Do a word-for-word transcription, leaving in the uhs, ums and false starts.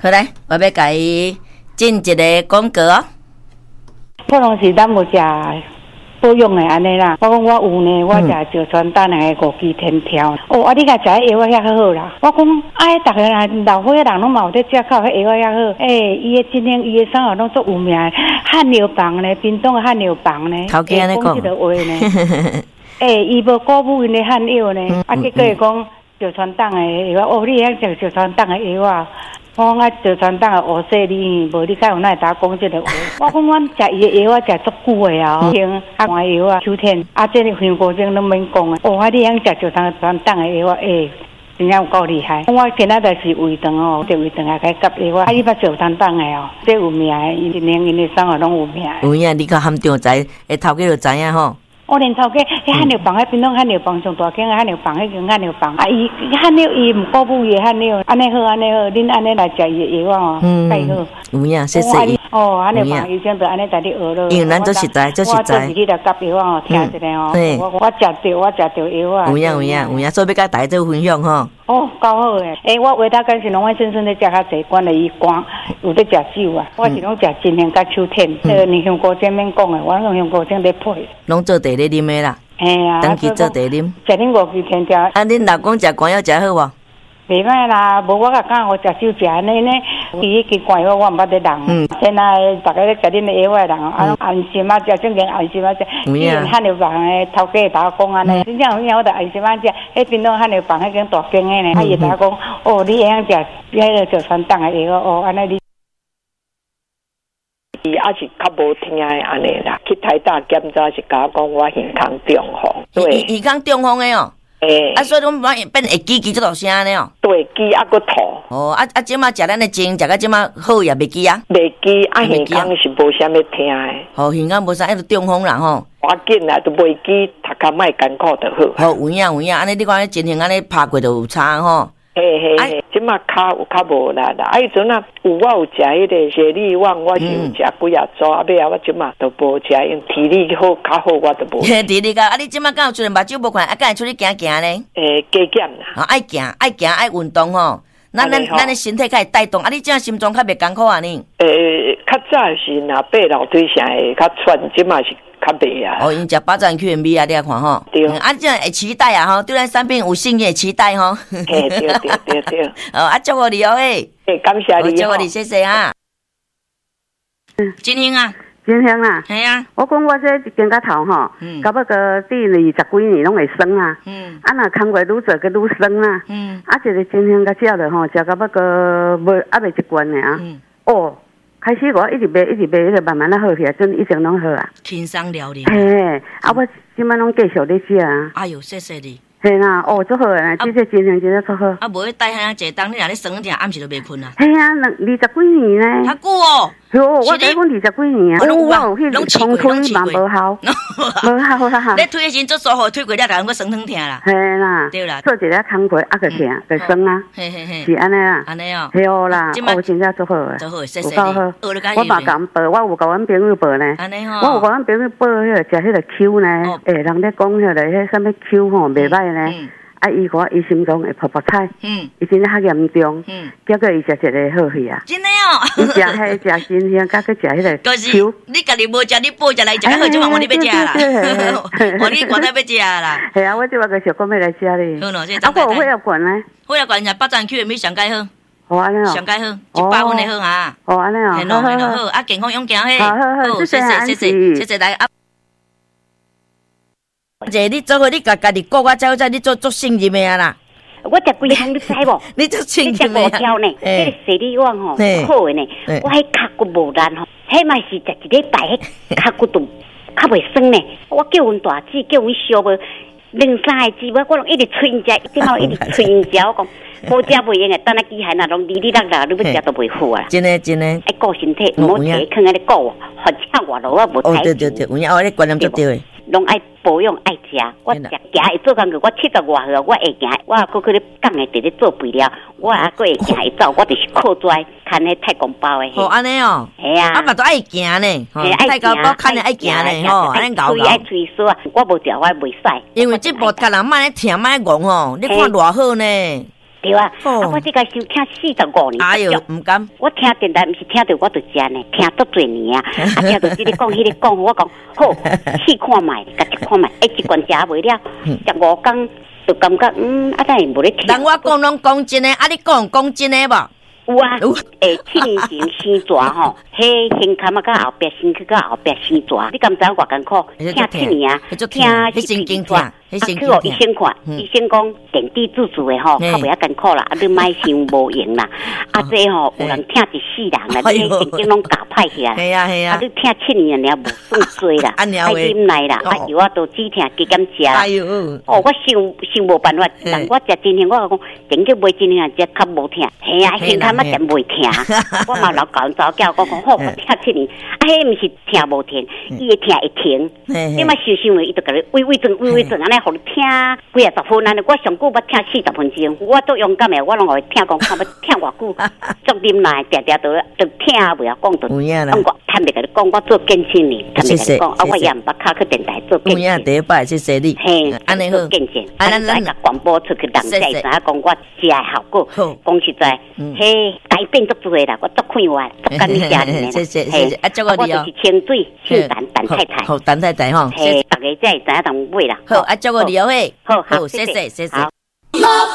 好来，我要甲伊进一个广告哦。 可能是咱有食保养的安尼啦。我讲我有呢，我食石川蛋的五鸡天条。哦，啊，你甲食迄药啊遐好啦。我讲，哎，逐个人老岁仔人拢嘛有在食靠迄药啊遐好。诶，伊的今天伊的生活拢足有名，汗流房呢，屏东的汗流房呢， 头家安尼讲， 即个话呢。诶，伊无鼓舞因的汗药呢，啊，结果会讲石川蛋的药，哦，你遐食石川蛋的药啊。我讲啊，石川蛋的乌细哩，无你敢有哪会打讲即个话？我讲阮食伊的药啊，食足久的啊，用啊换药啊，Q 天啊，这个香菇精都免讲的。哦，啊，你遐食石川蛋的药啊，诶，真正有够厉害。我今仔日是胃肠哦，这胃肠也该夹药啊。啊，你捌石川蛋的哦，这有名的，因年因的生活拢有名。 有影，你较含着知，诶，头家就知影吼。 我连头家，迄汗尿房，迄边拢汗尿房上大间个汗尿房，迄间汗尿房，啊，伊汗尿伊毋鼓舞伊汗尿，安尼好安尼好，恁安尼来食伊的药哦，介好。 有影，谢谢伊。 哦，汗尿房医生就安尼带你学咯。 因为咱做实在，做实在。 我做自己来夹药哦，听一下哦。我我食着，我食着药啊。 有影有影有影，所以要甲大家做分享吼。 哦，够好诶！诶，我话他干是拢我先生咧食较济，管了伊肝有咧食酒啊。我是拢食金香甲秋天，迄个你香菇精免讲诶，我用香菇精咧配。 拢做茶咧啉诶啦。 嘿啊， 当去做茶啉。 食恁五支天条。 啊，恁老公食肝药食好无？ 袂歹啦，无我甲讲我食酒食安尼呢，伊去关我我毋捌得人。嗯，现在逐个咧食恁的药的人，啊安心啊食，正经安心啊食。既然汗流房的头家打讲安尼，真正有影我着安心啊食。迄边拢汗流房迄间大间的呢，啊伊打讲，哦，你会晓食迄个石川蛋的药哦，安尼你。 伊也是较无听的安尼啦，去台大检查是甲我讲我健康中风，对， 健康中风的哦。诶，啊，所以拢变变会记记这大声呢哦。 对，记啊个吐。哦， 啊啊，即马食咱的精，食到即马好也袂记啊。 袂记，啊，健康是无啥物听的。 哦，健康无啥，迄个中风啦吼。 我紧啦，都袂记，读较莫艰苦就好。 好，有影有影，安尼你看情形安尼拍过就有差吼。 嘿嘿嘿，即马骹有较无力啦。啊，迄阵啊，有我有食迄个雪莉旺，我是有食几啊组，啊尾啊我即马都无食，因体力好较好，我都无。 体力个，啊你即马敢有出来目睭无看，啊敢会出去行行呢？ 诶，加减啦。 啊，爱行爱行爱运动吼，咱咱咱的身体较会带动，啊你即马心脏较袂艰苦啊呢？ 诶，较早是若爬楼梯啥会较喘，即马是。较袂啊！ 哦，因食八珍 Q M B 啊，你来看吼。 对。 啊，这样会期待啊吼，对咱产品有信任，期待吼。 嘿，对对对对。 哦，啊，祝福你哦嘿。 诶，感谢你。 祝福你，谢谢啊。嗯，金香啊， 金香啊， 系啊。 我讲我这经甲头吼，到要个第二十几年拢会生啊。嗯。啊，若工作愈做个愈生啊。嗯。啊，一个金香甲食了吼，食到要个无还袂习惯呢啊。嗯。哦。开始我一直卖，一直卖，一直慢慢啊好起来，真一直拢好啊。轻松了哩。嘿，啊我即摆拢继续咧食啊。哎呦，谢谢你。嘿啦，哦，足好诶，这些精神真正足好。啊，无带遐济当，你若咧生听暗时都袂困啊。嘿啊，二二十几年呢。较久哦。哟，我甲你讲二十几年啊。我有迄冲推嘛无效，无效啦。你推诶时阵做舒服，推过了，甲我生疼疼啦。嘿啦，对啦，做一个工过啊个疼，个生啊。嘿嘿嘿，是安尼啊。安尼哦。嘿哦啦，哦真正足好诶。足好，谢谢你。我嘛甲报，我有甲阮朋友报呢。安尼吼。我有甲阮朋友报迄个食迄个 Q 呢，诶，人咧讲迄个迄啥物 Q 吼，袂歹。嗯，啊，伊讲伊心脏会泡泡菜，嗯，伊真正较严重，嗯，结果伊食一个好去啊，真的哦，伊食迄食新鲜，甲去食迄个，就是你家己无食，你补食来食好，就话我你要食啦，我你管他要食啦，系啊，我即话个小哥要来食哩，好喏，啊，我有血压管呢，血压管就八张 Q 的米上介好，好安尼哦，上介好，一百分的好啊，哦安尼哦，系喏系喏好，啊健康勇敢嘿，好好好，谢谢谢谢谢谢来啊。姐，你做伙你家家己顾我照照，你做做信任的啊啦。我食几项你知无？你做信任的啊。你食五条呢？迄个雪莉旺吼，好的呢。我迄脚骨无力吼，迄嘛是食一礼拜，迄脚骨都较袂酸呢。我叫阮大姊，叫阮小妹，两三个姊妹，我拢一直催因食，一直嘛一直催因食。我讲，无食袂用的，等下机械那拢哩哩啦啦，你要食都袂好啊。真的真的。爱顾身体，唔好摕囥安尼顾，反正外头我无睇。哦对对对，有影，我咧观念做对的。拢爱保养爱食，我食行会做工课，我七十外岁，我会行，我还佫咧讲诶，伫咧做肥料，我还佫会行会走，我就是靠拽看迄太公包诶。哦，安尼哦，系啊，啊嘛都爱行呢，太公包看咧爱行呢，吼，安尼搞搞。爱吹簌啊，我无食我袂使。因为这部脚人莫咧疼莫咧戆吼，你看偌好呢。 对啊，啊，我这个收听四十五年， 哎呦，唔敢， 我听电台，不是听到我就食呢，听多几年啊，啊，听到这个讲，迄个讲，我讲好，试看卖，甲食看卖，哎，一罐食袂了，十五天就感觉嗯，啊，但是无咧听。 人我讲拢讲真诶，啊，你讲讲真诶无？ 有啊，诶，七年前生蛇吼，迄胸坎啊，甲后壁身躯，甲后壁生蛇，你敢知我艰苦？听七年啊，听迄神经痛， 迄神经痛。啊，去互医生看，医生讲电地自主诶吼，较袂遐艰苦啦，啊，你莫想无用啦。啊，这吼有人听一世人啦，你神经拢搞歹起来。 系啊系啊， 啊，你听七年了，无算多啦，爱忍耐啦，啊，药啊都止痛加减食。哎呦，哦，我想想无办法，但我食真香，我讲顶叫买真香，只较无痛。系啊，现在。乜就袂听，我嘛老教早教我讲好，我听七年，啊，迄毋是听无听，伊会听会停，你嘛想想诶，伊就甲你喂喂转喂喂转，安尼互你听几啊十分，安尼我上久捌听四十分钟，我足勇敢诶，我拢会听讲，看要听偌久，足忍耐，定定都都听袂啊，讲都，讲我坦白甲你讲，我做见证呢，坦白甲你讲，啊，我也毋捌敲去电台做见证， 第一摆谢谢你， 嘿，安尼好，见证，啊，咱来甲广播出去，人才知影讲我食诶效果，讲实在，嘿。改变足多啦，我足快活，足感谢你。 谢谢谢谢，啊，祝我你哦。我就是清水姓陈陈太太。 好，陈太太吼。 嘿，大家才会知影同买啦。 好，啊，祝我你哦嘿。 好好， 谢谢谢谢。